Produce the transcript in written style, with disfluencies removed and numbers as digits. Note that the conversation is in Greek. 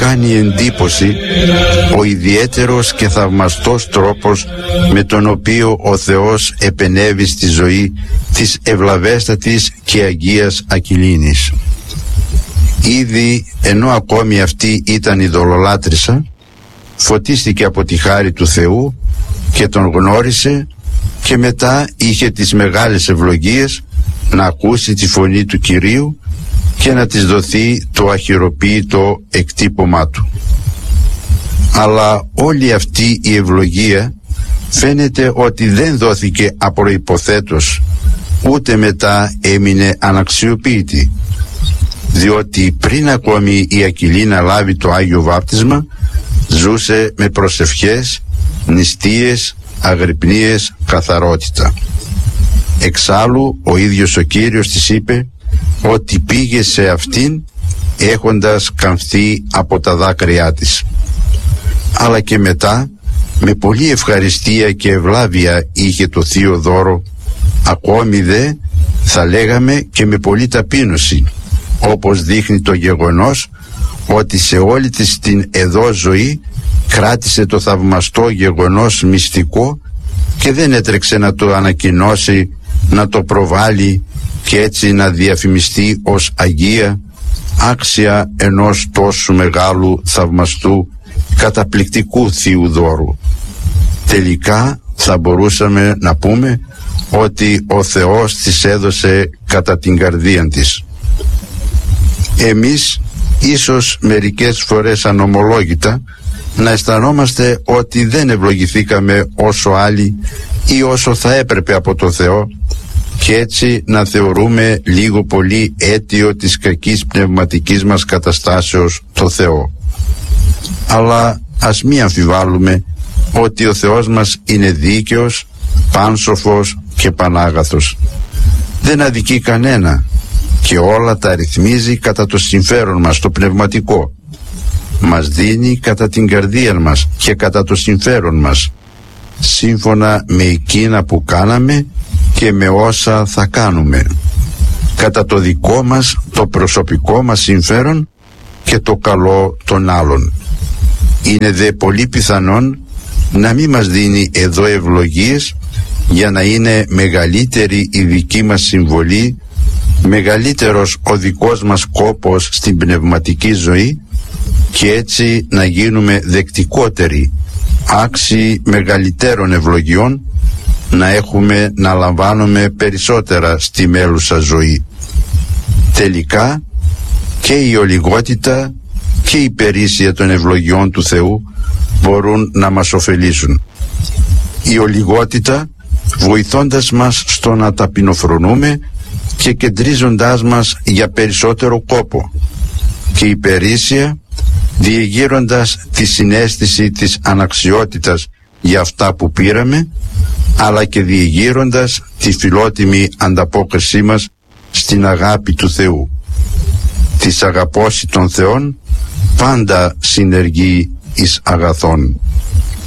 κάνει εντύπωση ο ιδιαίτερος και θαυμαστός τρόπος με τον οποίο ο Θεός επενέβη στη ζωή της ευλαβέστατης και αγίας Ακυλίνης. Ήδη ενώ ακόμη αυτή ήταν ειδωλολάτρησα, φωτίστηκε από τη χάρη του Θεού και τον γνώρισε, και μετά είχε τις μεγάλες ευλογίες να ακούσει τη φωνή του Κυρίου και να της δοθεί το αχυροποίητο εκτύπωμά του. Αλλά όλη αυτή η ευλογία φαίνεται ότι δεν δόθηκε απροϋποθέτως, ούτε μετά έμεινε αναξιοποίητη, διότι πριν ακόμη η Ακυλίνα λάβει το Άγιο Βάπτισμα ζούσε με προσευχές, νηστείες, αγρυπνίες, καθαρότητα. Εξάλλου ο ίδιος ο Κύριος της είπε ότι πήγε σε αυτήν έχοντας καμφθεί από τα δάκρυά της. Αλλά και μετά με πολλή ευχαριστία και ευλάβεια είχε το θείο δώρο, ακόμη δε θα λέγαμε και με πολλή ταπείνωση, όπως δείχνει το γεγονός ότι σε όλη της την εδώ ζωή κράτησε το θαυμαστό γεγονός μυστικό και δεν έτρεξε να το ανακοινώσει, να το προβάλλει και έτσι να διαφημιστεί ως Αγία, άξια ενός τόσο μεγάλου, θαυμαστού, καταπληκτικού θείου δώρου. Τελικά θα μπορούσαμε να πούμε ότι ο Θεός της έδωσε κατά την καρδία της. Εμείς ίσως μερικές φορές ανομολόγητα να αισθανόμαστε ότι δεν ευλογηθήκαμε όσο άλλοι ή όσο θα έπρεπε από το Θεό, και έτσι να θεωρούμε λίγο πολύ αίτιο της κακής πνευματικής μας καταστάσεως το Θεό. Αλλά ας μη αμφιβάλλουμε ότι ο Θεός μας είναι δίκαιος, πάνσοφος και πανάγαθος. Δεν αδικεί κανένα και όλα τα ρυθμίζει κατά το συμφέρον μας το πνευματικό. Μας δίνει κατά την καρδία μας και κατά το συμφέρον μας, σύμφωνα με εκείνα που κάναμε και με όσα θα κάνουμε, κατά το δικό μας, το προσωπικό μας συμφέρον και το καλό των άλλων. Είναι δε πολύ πιθανόν να μην μας δίνει εδώ ευλογίες για να είναι μεγαλύτερη η δική μας συμβολή, μεγαλύτερος ο δικός μας κόπος στην πνευματική ζωή, και έτσι να γίνουμε δεκτικότεροι, άξιοι μεγαλύτερων ευλογιών, να έχουμε να λαμβάνουμε περισσότερα στη μέλουσα ζωή. Τελικά και η ολιγότητα και η περίσσια των ευλογιών του Θεού μπορούν να μας ωφελήσουν. Η ολιγότητα βοηθώντας μας στο να ταπεινοφρονούμε και κεντρίζοντάς μας για περισσότερο κόπο, και η περίσσια διεγείροντας τη συναίσθηση της αναξιότητας για αυτά που πήραμε, αλλά και διεγείροντας τη φιλότιμη ανταπόκρισή μας στην αγάπη του Θεού. Της αγαπώση των Θεών πάντα συνεργεί εις αγαθών.